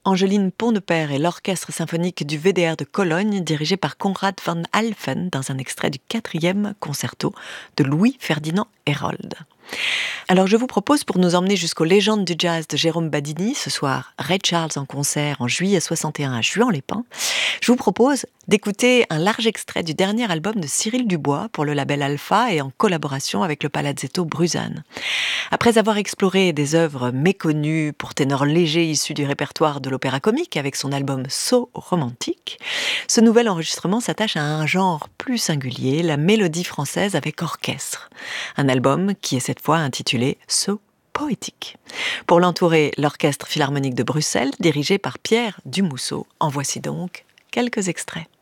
Angeline Pont-de-Père et l'Orchestre symphonique du WDR de Cologne, dirigé par Konrad van Alphen, dans un extrait du 4e concerto de Louis-Ferdinand Hérold. Alors je vous propose, pour nous emmener jusqu'aux légendes du jazz de Jérôme Badini, ce soir Ray Charles en concert en juillet 61 à Juan-les-Pins, je vous propose d'écouter un large extrait du dernier album de Cyril Dubois pour le label Alpha et en collaboration avec le Palazzetto Bruzane. Après avoir exploré des œuvres méconnues pour ténor léger issues du répertoire de l'opéra comique avec son album So romantique, ce nouvel enregistrement s'attache à un genre plus singulier, la mélodie française avec orchestre. Un album qui est cette fois intitulé So poétique. Pour l'entourer, l'Orchestre philharmonique de Bruxelles, dirigé par Pierre Dumousseau. En voici donc quelques extraits.